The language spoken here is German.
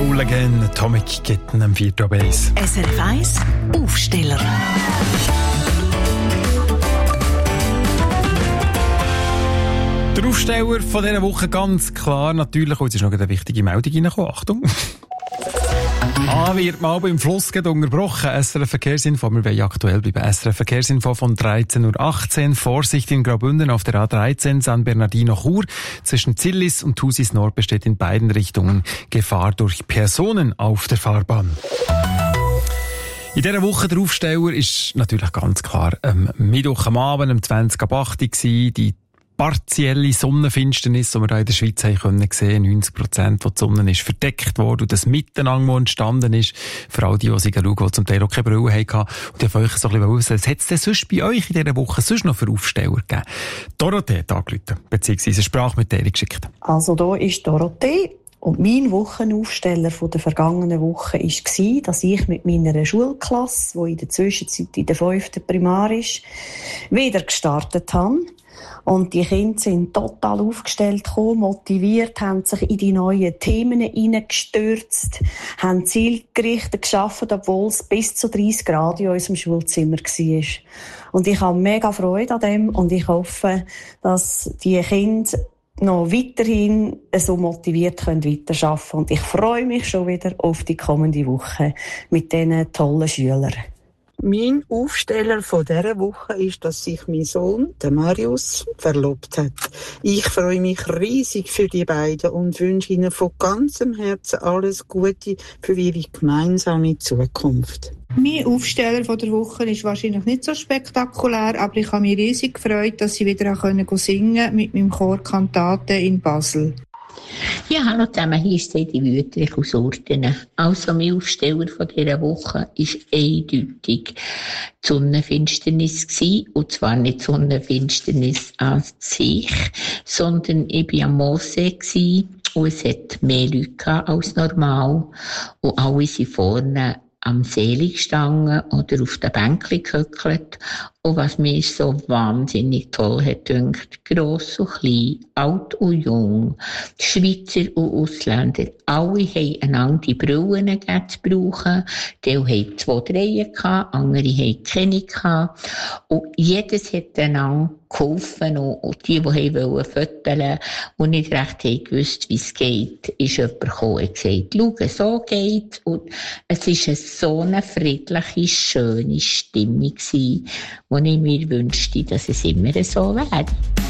Roll Again, Atomic Kitten am 4. Base. SRF 1 Aufsteller. Der Aufsteller von dieser Woche ganz klar natürlich, und jetzt ist noch eine wichtige Meldung reingekommen. Achtung! Wird mal beim Fluss unterbrochen. SRF Verkehrsinfo. Wir wollen aktuell bleiben. SRF Verkehrsinfo von 13.18 Uhr. Vorsicht in Graubünden auf der A13 San Bernardino-Chur. Zwischen Zillis und Thusis Nord besteht in beiden Richtungen Gefahr durch Personen auf der Fahrbahn. In dieser Woche der Aufsteller ist natürlich ganz klar Mittwoch am Abend um 20 ab 8 Uhr die partielle Sonnenfinsternis, die wir hier in der Schweiz haben können sehen. 90% der Sonne ist verdeckt worden und das Miteinander, das entstanden ist, für all die sich schauen, die zum Teil auch keine Brille hatten. Und ich wollte euch so ein bisschen wissen, was hat es denn sonst bei euch in dieser Woche sonst noch für Aufsteller gegeben? Dorothee hat angerufen, beziehungsweise eine Sprachmitteilung geschickt. Also da ist Dorothee. Und mein Wochenaufsteller von der vergangenen Woche war, dass ich mit meiner Schulklasse, die in der Zwischenzeit in der 5. Primar ist, wieder gestartet habe. Und die Kinder sind total aufgestellt gekommen, motiviert, haben sich in die neuen Themen hineingestürzt, haben zielgerichtet gearbeitet, obwohl es bis zu 30 Grad in unserem Schulzimmer war. Und ich habe mega Freude an dem und ich hoffe, dass die Kinder noch weiterhin so motiviert weiterarbeiten können. Und ich freue mich schon wieder auf die kommende Woche mit diesen tollen Schülern. Mein Aufsteller von dieser Woche ist, dass sich mein Sohn, der Marius, verlobt hat. Ich freue mich riesig für die beiden und wünsche ihnen von ganzem Herzen alles Gute für ihre gemeinsame Zukunft. Mein Aufsteller von der Woche ist wahrscheinlich nicht so spektakulär, aber ich habe mich riesig gefreut, dass ich wieder singen konnte mit meinem Chor Kantate in Basel. Ja, hallo zusammen, hier ist die Wüterich aus Urten. Also, mein Aufsteller von dieser Woche war eindeutig die Sonnenfinsternis gewesen. Und zwar nicht die Sonnenfinsternis an sich, sondern ich war am Moosee gewesen, und es hat mehr Leute als normal. Und alle sind vorne am See gestanden oder auf den Bänkchen gehöckelt. Und was mir so wahnsinnig toll hat gedacht, gross und klein, alt und jung, Schweizer und Ausländer, alle haben einander die Brillen zu brauchen. Die haben 2 Dreien gehabt, andere haben keine gehabt. Und jedes hat einander geholfen. Und die wollten fotografieren und nicht recht haben gewusst, wie es geht, ist jemand gekommen und gesagt, schau, so geht's. Und es war so eine friedliche, schöne Stimmung gewesen, wo ich mir wünschte, dass es immer so wäre.